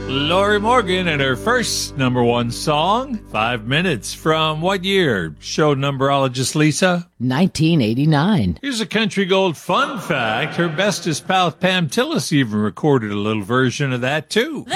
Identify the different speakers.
Speaker 1: Lori Morgan and her first number one song, 5 Minutes, from what year? Show numberologist Lisa?
Speaker 2: 1989.
Speaker 1: Here's a country gold fun fact. Her bestest pal Pam Tillis even recorded a little version of that too.